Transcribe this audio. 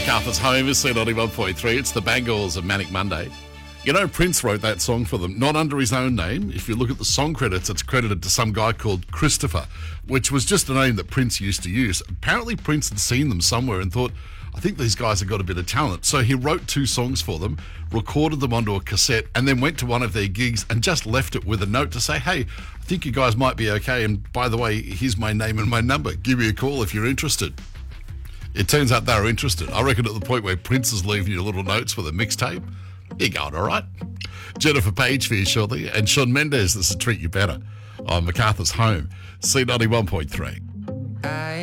MacArthur's Home is C91.3. It's the Bangles of Manic Monday. You know, Prince wrote that song for them, not under his own name. If you look at the song credits, it's credited to some guy called Christopher, which was just a name that Prince used to use. Apparently, Prince had seen them somewhere and thought, I think these guys have got a bit of talent. So he wrote 2 songs for them, recorded them onto a cassette, and then went to one of their gigs and just left it with a note to say, hey, I think you guys might be okay. And by the way, here's my name and my number. Give me a call if you're interested. It turns out they were interested. I reckon at the point where Prince is leaving you little notes with a mixtape, you're going all right. Jennifer Page for you shortly, and Shawn Mendes, this will treat you better on MacArthur's Home, C91.3.